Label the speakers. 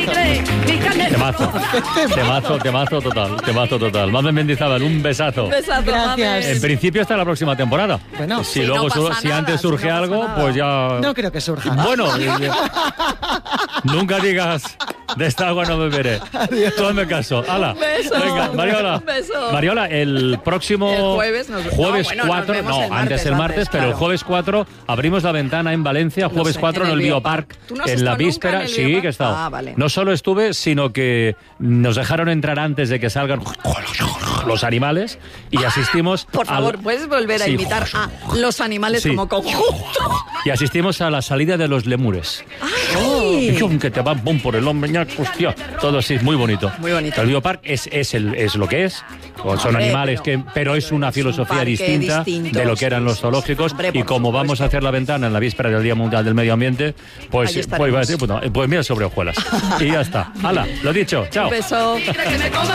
Speaker 1: Temazo total. Mamen Mendizábal, un besazo.
Speaker 2: Gracias.
Speaker 1: En principio hasta la próxima temporada.
Speaker 2: Bueno,
Speaker 1: si luego si antes surge algo, pues ya.
Speaker 2: No creo que surja.
Speaker 1: Bueno, nunca digas de esta agua no beberé. Tú hazme caso. ¡Hala! Venga, Mariola.
Speaker 3: Un beso.
Speaker 1: Mariola, el próximo
Speaker 3: jueves
Speaker 1: 4, antes el martes, pero el jueves 4 abrimos la ventana en Valencia, jueves 4 en el Biopark.
Speaker 3: ¿Tú no has
Speaker 1: En la
Speaker 3: estado
Speaker 1: víspera,
Speaker 3: nunca en el
Speaker 1: sí
Speaker 3: Biopark?
Speaker 1: que he estado.
Speaker 3: Ah, vale.
Speaker 1: No solo estuve, sino que nos dejaron entrar antes de que salgan los animales y asistimos.
Speaker 3: Por favor, ¿puedes volver a
Speaker 1: Sí.
Speaker 3: imitar a los animales
Speaker 1: Sí.
Speaker 3: como
Speaker 1: Y asistimos a la salida de los lemures.
Speaker 3: ¡Ay!
Speaker 1: Y ¡zum! Que te van pum por el hombro, hostia. Todo así, muy bonito.
Speaker 3: Muy bonito.
Speaker 1: El Biopark es lo que es. Son
Speaker 3: Hombre,
Speaker 1: animales pero es una
Speaker 3: es un
Speaker 1: filosofía
Speaker 3: parque
Speaker 1: distinta
Speaker 3: distinto,
Speaker 1: de lo que eran los zoológicos.
Speaker 3: Hombre,
Speaker 1: Y
Speaker 3: por
Speaker 1: como vamos a
Speaker 3: supuesto.
Speaker 1: hacer la ventana en la víspera del Día Mundial del Medio Ambiente, pues
Speaker 3: Ahí estaremos.
Speaker 1: pues mira, sobre hojuelas. Y ya está. Hala, lo dicho. Chao.
Speaker 3: Un beso.